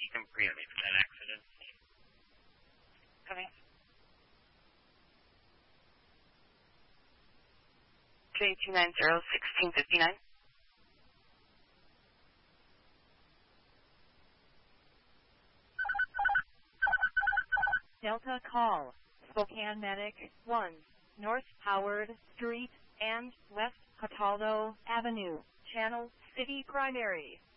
Come free on me for that accident. Coming. J290-1659. Delta call, Spokane Medic 1, North Howard Street and West Cataldo Avenue, Channel City Primary.